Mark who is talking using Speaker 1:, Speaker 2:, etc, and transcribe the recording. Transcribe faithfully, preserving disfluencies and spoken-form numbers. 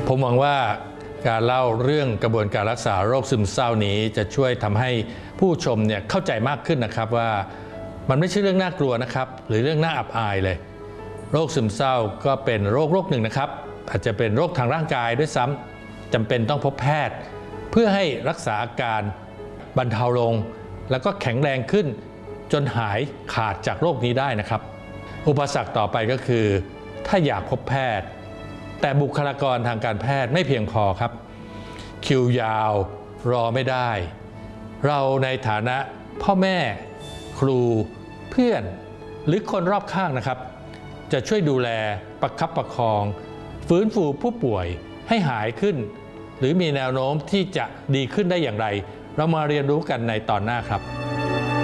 Speaker 1: ผมหวังว่าการเล่าเรื่องกระบวนการรักษาโรคซึมเศร้านี้จะช่วยทำให้ผู้ชมเนี่ยเข้าใจมากขึ้นนะครับว่ามันไม่ใช่เรื่องน่ากลัวนะครับหรือเรื่องน่าอับอายเลยโรคซึมเศร้าก็เป็นโรคโรคหนึ่งนะครับอาจจะเป็นโรคทางร่างกายด้วยซ้ำจำเป็นต้องพบแพทย์เพื่อให้รักษาอาการบรรเทาลงแล้วก็แข็งแรงขึ้นจนหายขาดจากโรคนี้ได้นะครับอุปสรรคต่อไปก็คือถ้าอยากพบแพทย์แต่บุคลากรทางการแพทย์ไม่เพียงพอครับคิวยาวรอไม่ได้เราในฐานะพ่อแม่ครูเพื่อนหรือคนรอบข้างนะครับจะช่วยดูแลประคับประคองฟื้นฟูผู้ป่วยให้หายขึ้นหรือมีแนวโน้มที่จะดีขึ้นได้อย่างไรเรามาเรียนรู้กันในตอนหน้าครับ